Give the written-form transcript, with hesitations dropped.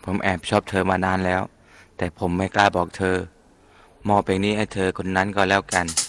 ผมแอบชอบเธอมานานแล้วแต่ผมไม่กล้าบอกเธอมอบเพลงนี้ให้เธอคนนั้นก็แล้วกัน